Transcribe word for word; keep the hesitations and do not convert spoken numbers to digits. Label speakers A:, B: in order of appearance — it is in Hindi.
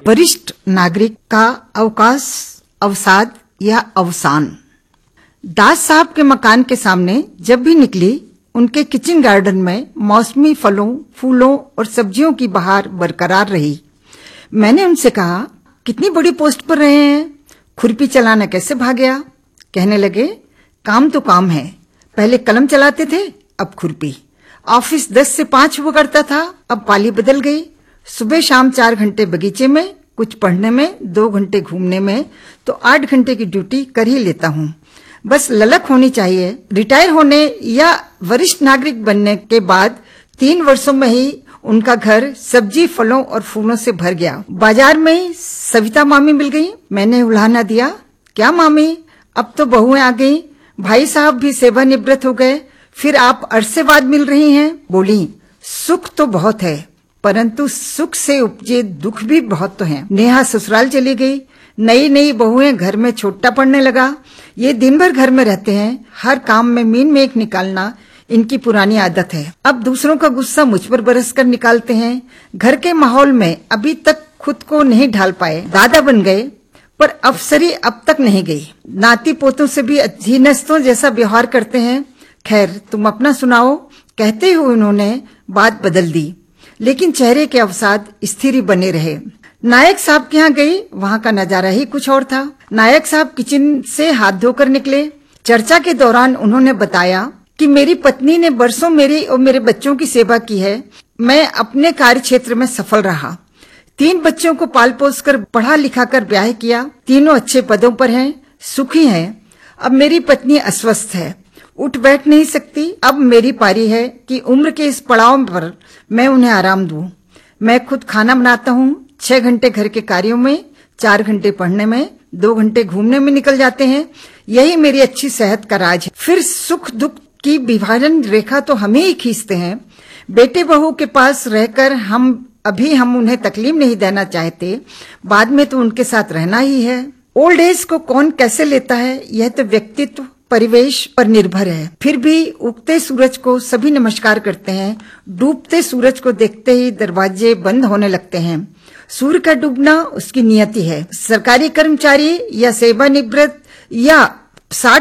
A: वरिष्ठ नागरिक का अवकाश, अवसाद या अवसान। दास साहब के मकान के सामने जब भी निकली, उनके किचन गार्डन में मौसमी फलों, फूलों और सब्जियों की बहार बरकरार रही। मैंने उनसे कहा, कितनी बड़ी पोस्ट पर रहे हैं, खुरपी चलाना कैसे भाग गया? कहने लगे, काम तो काम है, पहले कलम चलाते थे, अब खुरपी। ऑफिस दस से पांच हुआ करता था, अब पाली बदल गई। सुबह शाम चार घंटे बगीचे में, कुछ पढ़ने में, दो घंटे घूमने में, तो आठ घंटे की ड्यूटी कर ही लेता हूँ। बस ललक होनी चाहिए। रिटायर होने या वरिष्ठ नागरिक बनने के बाद तीन वर्षों में ही उनका घर सब्जी, फलों और फूलों से भर गया। बाजार में सविता मामी मिल गई। मैंने उल्हाना दिया, क्या मामी, अब तो बहुएं आ गई, भाई साहब भी सेवानिवृत्त हो गए, फिर आप अरसे बाद मिल रही हैं। बोली, सुख तो बहुत है, परंतु सुख से उपजे दुख भी बहुत तो हैं। नेहा ससुराल चली गई। नई नई बहुएं घर में छोटा पड़ने लगा। ये दिन भर घर में रहते हैं, हर काम में मीन मेख निकालना इनकी पुरानी आदत है। अब दूसरों का गुस्सा मुझ पर बरस कर निकालते हैं। घर के माहौल में अभी तक खुद को नहीं ढाल पाए। दादा बन गए, पर अफसरी अब तक नहीं गई। नाती पोतों से भी अधीनस्थों जैसा व्यवहार करते हैं। खैर, तुम अपना सुनाओ, कहते हुए उन्होंने बात बदल दी, लेकिन चेहरे के अवसाद स्थिर ही बने रहे। नायक साहब के यहाँ गई, वहाँ का नजारा ही कुछ और था। नायक साहब किचन से हाथ धोकर निकले। चर्चा के दौरान उन्होंने बताया कि मेरी पत्नी ने बरसों मेरी और मेरे बच्चों की सेवा की है। मैं अपने कार्य क्षेत्र में सफल रहा। तीन बच्चों को पाल पोस कर पढ़ा लिखा कर ब्याह किया। तीनों अच्छे पदों पर हैं, सुखी हैं। अब मेरी पत्नी अस्वस्थ है, उठ बैठ नहीं सकती। अब मेरी पारी है कि उम्र के इस पड़ाव पर मैं उन्हें आराम दूं। मैं खुद खाना बनाता हूँ। छह घंटे घर के कार्यों में, चार घंटे पढ़ने में, दो घंटे घूमने में निकल जाते हैं। यही मेरी अच्छी सेहत का राज है। फिर सुख दुख की विभाजन रेखा तो हम ही खींचते हैं। बेटे बहू के पास रहकर हम अभी हम उन्हें तकलीफ नहीं देना चाहते, बाद में तो उनके साथ रहना ही है। ओल्ड एज को कौन कैसे लेता है, यह तो व्यक्तित्व, परिवेश पर निर्भर है। फिर भी उगते सूरज को सभी नमस्कार करते हैं। डूबते सूरज को देखते ही दरवाजे बंद होने लगते हैं। सूर्य का डूबना उसकी नियति है। सरकारी कर्मचारी या सेवानिवृत्त या साठ